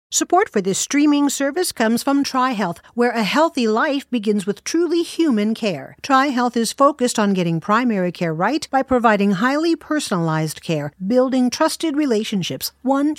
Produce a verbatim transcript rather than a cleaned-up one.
Support for this streaming service comes from TriHealth, where a healthy life begins with truly human care. TriHealth is focused on getting primary care right by providing highly personalized care, building trusted relationships, one